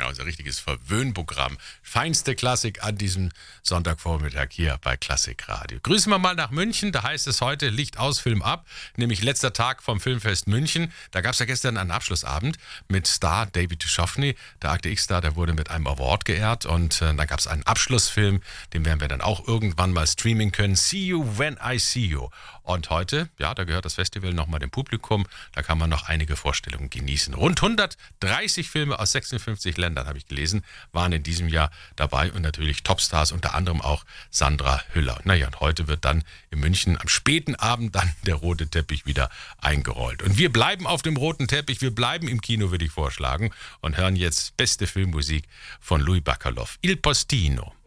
Genau, so ein richtiges Verwöhnprogramm. Feinste Klassik an diesem Sonntagvormittag hier bei Klassik Radio. Grüßen wir mal nach München, da heißt es heute Licht aus, Film ab, nämlich letzter Tag vom Filmfest München. Da gab es ja gestern einen Abschlussabend mit Star David Duchovny, der Akte X-Star, der wurde mit einem Award geehrt und dann gab es einen Abschlussfilm, den werden wir dann auch irgendwann mal streamen können. See You When I See You. Und heute, ja, da gehört das Festival nochmal dem Publikum, da kann man noch einige Vorstellungen genießen. Rund 130 Filme aus 56 Ländern, habe ich gelesen, waren in diesem Jahr dabei und natürlich Topstars, unter anderem auch Sandra Hüller. Naja, und heute wird dann in München am späten Abend dann der rote Teppich wieder eingerollt. Und wir bleiben auf dem roten Teppich, wir bleiben im Kino, würde ich vorschlagen, und hören jetzt beste Filmmusik von Louis Bacalov, Il Postino.